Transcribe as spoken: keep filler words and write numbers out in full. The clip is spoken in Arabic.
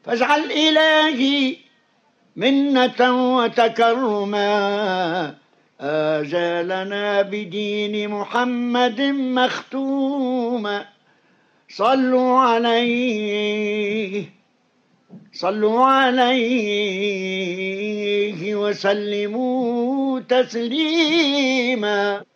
فاجعل إلهي منة وتكرما آجالنا بدين محمد مختوما. صلوا عليه صلوا عليه وسلموا تسليما.